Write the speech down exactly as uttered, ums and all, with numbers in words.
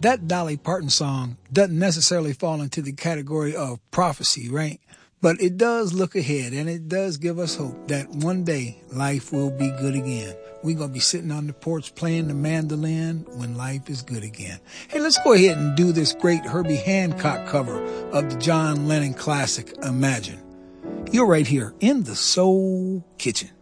that Dolly Parton song doesn't necessarily fall into the category of prophecy, right? But it does look ahead, and it does give us hope that one day life will be good again. We're going to be sitting on the porch playing the mandolin when life is good again. Hey, let's go ahead and do this great Herbie Hancock cover of the John Lennon classic, Imagine. You're right here in the Soul Kitchen.